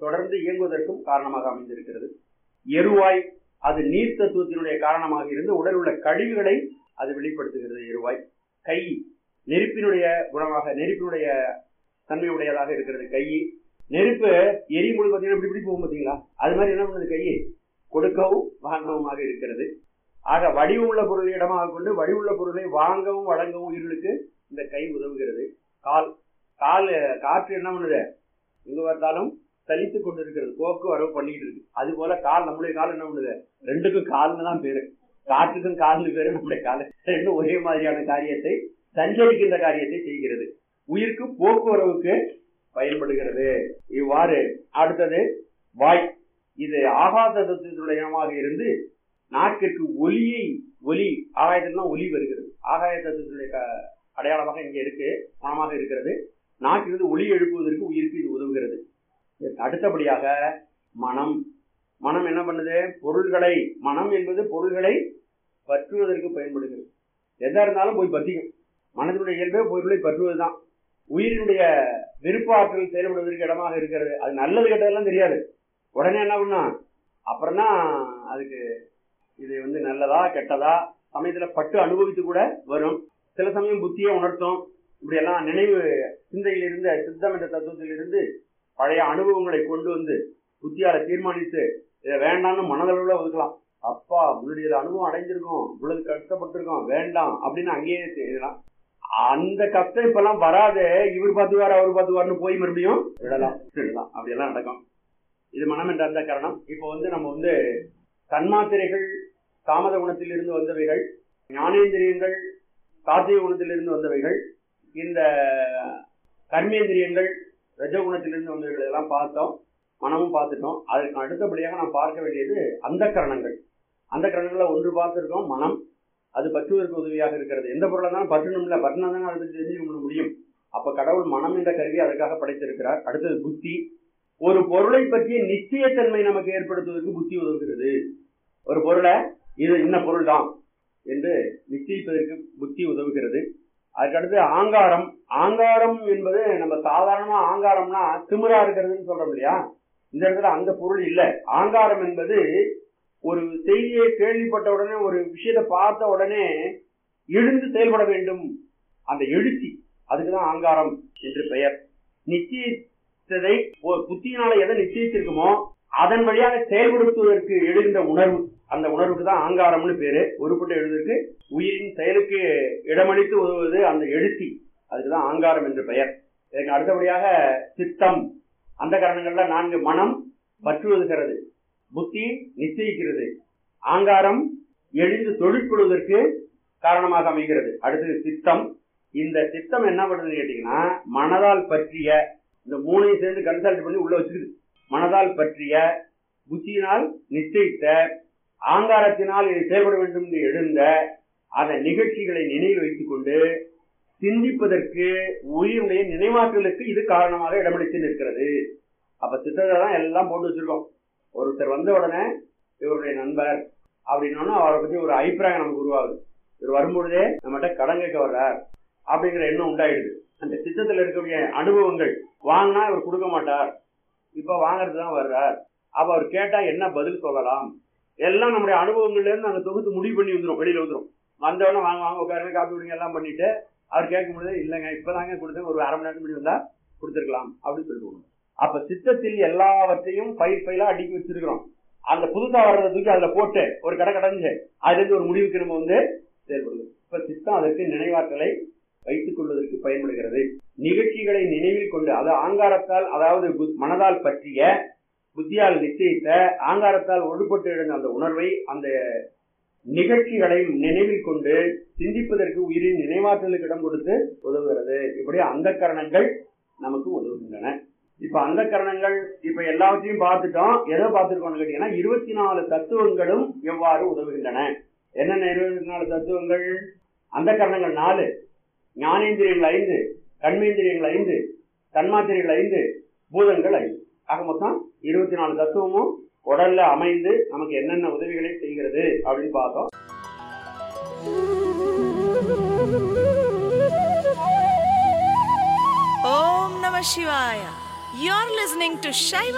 தொடர்ந்து இயங்குவதற்கும் காரணமாக அமைந்திருக்கிறது. எருவாய் அது நீர் தத்துவத்தினுடைய காரணமாக இருந்து உடல் உள்ள கழிவுகளை அது வெளிப்படுத்துகிறது. எருவாய். கை நெருப்பினுடைய குணமாக, நெருப்பினுடைய தன்மையுடையதாக இருக்கிறது கை. நெருப்பு எரியும் பொழுது பார்த்தீங்கன்னா இப்படி போகும் பார்த்தீங்களா, அது மாதிரி என்ன பண்ணுது, கையை கொடுக்கவும் வாங்கவும் இருக்கிறது. ஆக வடிவுள்ள பொருளை இடமாக கொண்டு வடிவுள்ள பொருளை வாங்கவும் வழங்கவும் உயிர்களுக்கு இந்த கை உதவுகிறது. கால் காற்று என்ன பண்ணுது, எங்க பார்த்தாலும் சலித்து கொண்டு இருக்கிறது, போக்கு வரவு பண்ணிட்டு இருக்கு. அது போல கால், நம்முடைய கால் என்ன பண்ணுது, ரெண்டுக்கும் கால்னு தான் பேரு, காற்றுக்கும் கால்னு பேரு, நம்முடைய கால் ரெண்டும் ஒரே மாதிரியான காரியத்தை, சஞ்சரிக்கின்ற காரியத்தை செய்கிறது. உயிருக்கு போக்குவரவுக்கு பயன்படுகிறது. இவ்வாறு அடுத்தது வாய். இது ஆகாச தத்துவத்துடையமாக இருந்து நாக்கிற்கு ஒலி ஆகாயத்தில்தான் ஒலி வருகிறது. ஆகாய தத்துவத்துடைய அடையாளமாக இங்கே இருக்கு, மனமாக இருக்கிறது. நாக்கிலிருந்து ஒலி எழுப்புவதற்கு உயிருக்கு இது உதவுகிறது. அடுத்தபடியாக மனம். மனம் என்ன பண்ணுது, பொருள்களை, மனம் என்பது பொருள்களை பற்றுவதற்கு பயன்படுகிறது. எதா இருந்தாலும் போய் பற்றிக்கும். மனதினுடைய இயல்பே பொருளை பற்றுவதுதான். உயிரினுடைய விருப்ப ஆற்றல் செயல்படுவதற்கு இடமாக இருக்கிறது. அது நல்லது கெட்டதெல்லாம் தெரியாது, உடனே என்ன பண்ணா அப்புறம் தான் அதுக்கு இது நல்லதா கெட்டதா சமயத்துல பட்டு அனுபவித்து கூட வரும். சில சமயம் புத்தியை உணர்த்தும். இப்படி எல்லாம் நினைவு சிந்தையிலிருந்து, சித்தம் என்ற தத்துவத்திலிருந்து பழைய அனுபவங்களை கொண்டு வந்து புத்தியால தீர்மானித்து இதை வேண்டாம்னு மனதளவுல ஒதுக்கலாம். அப்பா முன்னாடி அனுபவம் அடைஞ்சிருக்கோம், இவ்வளவு கஷ்டப்பட்டிருக்கோம், வேண்டாம் அப்படின்னு அங்கேயே செய்யலாம். அந்த கஷ்டம் இப்பெல்லாம் வராது, இவர் பார்த்துவார் அவர் பார்த்துவார்னு போய் மறுபடியும் விடலாம். அப்படியெல்லாம் நடக்கும். இது மனம் என்ற அந்த காரணம். இப்போ நம்ம தன்மாத்திரைகள் தாமத குணத்திலிருந்து வந்தவைகள், ஞானேந்திரியங்கள் சாத்திய குணத்திலிருந்து வந்தவைகள், இந்த கர்மேந்திரியங்கள் ரஜகுணத்திலிருந்து வந்தவைகள் எல்லாம் பார்த்தோம், மனமும் பார்த்துட்டோம். அதற்கு அடுத்தபடியாக நாம் பார்க்க வேண்டியது அந்த கரணங்கள். அந்த கரணங்களை ஒன்று பார்த்துருக்கோம், மனம். அது பற்றுவதற்கு உதவியாக இருக்கிறது. எந்த பொருளாக இருந்தாலும் பற்றணும் இல்லை, பற்றினா தானே அதை தெரிஞ்சுக்க முடியும். அப்ப கடவுள் மனம் என்ற கருவி அதுக்காக படைத்திருக்கிறார். அடுத்தது புத்தி. ஒரு பொருளை பற்றிய நிச்சயத்தன்மை நமக்கு ஏற்படுத்துவதற்கு புத்தி உதவுகிறது. ஒரு பொருளை இது இன்ன பொருள் தான் என்று நிச்சயிப்பதற்கு புத்தி உதவுகிறது. அதுக்கடுத்து ஆங்காரம். ஆங்காரம் என்பது நம்ம சாதாரணமா ஆங்காரம்னா திமிரா இருக்கிறதுன்னு சொல்றோம் இல்லையா, இந்த இடத்துல அந்த பொருள் இல்லை. ஆங்காரம் என்பது ஒரு செய்தியை கேள்விப்பட்ட உடனே, ஒரு விஷயத்தை பார்த்த உடனே எழுந்து செயல்பட வேண்டும், அந்த எழுச்சி, அதுக்குதான் ஆங்காரம் என்று பெயர். நிச்சயித்ததை புத்தியினால எதை நிச்சயித்திருக்குமோ அதன் வழியாக செயல்படுத்துவதற்கு எழுகின்ற உணர்வு, அந்த உணர்வுக்கு தான் ஆங்காரம்னு பேரு. ஒருபட்டு எழுதுவதற்கு உயிரின் செயலுக்கு இடமளித்து உதவுவது அந்த எழுச்சி, அதுக்குதான் ஆங்காரம் என்று பெயர். இதற்கு அடுத்தபடியாக சித்தம். அந்த காரணங்கள்ல 4. மனம் பற்றுவதுகிறது, புத்தி நிச்சயிக்கிறது, ஆங்காரம் எழுந்து தொழிற்கொள்வதற்கு காரணமாக அமைகிறது. அடுத்தது சித்தம். இந்த சித்தம் என்ன பண்ணுதுன்னு கேட்டீங்கன்னா, மனதால் பற்றிய, இந்த 3ஐயும் சேர்ந்து கன்சல்ட் பண்ணி உள்ள வச்சுக்குது. மனதால் பற்றிய, புத்தியினால் நிச்சயித்த, ஆங்காரத்தினால் இது செயல்பட வேண்டும் என்று எழுந்த அந்த நிகழ்ச்சிகளை நினைவில் வைத்துக் கொண்டு சிந்திப்பதற்கு உயிருடைய நினைவாற்றலுக்கு இது காரணமாக இடமளித்து நிற்கிறது. அப்ப சித்தத்தை தான் எல்லாம் போட்டு வச்சிருக்கோம். ஒருத்தர் வந்த உடனே இவருடைய நண்பர் அப்படின்னா அவரை பத்தி ஒரு அபிப்பிராயம் நமக்கு உருவாகுது. இவர் வரும்பொழுதே நம்மகிட்ட கடன் கேட்க வர்றார் அப்படிங்கிற எண்ணம் உண்டாயிடுது. அந்த சித்தத்துல இருக்கக்கூடிய அனுபவங்கள், வாங்கினா இவர் கொடுக்க மாட்டார், இப்ப வாங்கறதுதான் வர்றார், அப்ப அவர் கேட்டா என்ன பதில் சொல்லலாம், எல்லாம் நம்முடைய அனுபவங்கள்ல இருந்து நாங்க தொகுத்து முடிவு பண்ணி வந்துடும், வெளியில வந்துடும். வந்தவொடனே வாங்க உட்காருங்க, காப்பி விடுங்க எல்லாம் பண்ணிட்டு அவர் கேட்கும் பொழுது இல்லைங்க இப்பதாங்க கொடுத்தேன், ஒரு 1/2 மணி நேரத்துக்கு முன்னாடி வந்தா கொடுத்துருக்கலாம் அப்படின்னு சொல்லிட்டு. அப்ப சித்தத்தில் எல்லாவற்றையும் ஃபைலா அடுக்கி வச்சிருக்கிறோம். அந்த புதுசா வர்றதை தூக்கி அதுல போட்டு ஒரு கடைஞ்சு அதுல இருந்து ஒரு முடிவுக்கு நம்ம செயல்படுது. இப்ப சித்தம் அதற்கு நினைவாற்றலை வைத்துக் கொள்வதற்கு பயன்படுகிறது. நிகழ்ச்சிகளை நினைவில் கொண்டு, அது ஆங்காரத்தால், அதாவது மனதால் பற்றிய, புத்தியால் நிச்சயித்த, ஆங்காரத்தால் ஒழுப்பட்டு எழுந்த அந்த உணர்வை, அந்த நிகழ்ச்சிகளை நினைவில் கொண்டு சிந்திப்பதற்கு உயிரின் நினைவாற்றலுக்கு இடம் கொடுத்து உதவுகிறது. இப்படி அந்த கரணங்கள் நமக்கு உதவுகின்றன. இப்ப அந்த கரணங்கள் இப்ப எல்லாவற்றையும் பார்த்துட்டோம். எதை பார்த்துருக்கோம்னு கேட்டீங்கன்னா 24 தத்துவங்களும் எவ்வாறு உதவுகின்றன. என்னென்ன 24 தத்துவங்கள்? அந்த கரணங்கள் 4, ஞானேந்திரியங்கள் 5, கண்மேந்திரியங்கள் 5, தன்மாத்திரைகள் 5, பூதங்கள் 5. ஆக மொத்தம் 24 தத்துவமும் உடல்ல அமைந்து நமக்கு என்னென்ன உதவிகளை செய்கிறது அப்படின்னு பார்த்தோம். ஓம் நம சிவாய. You're listening to Shaiva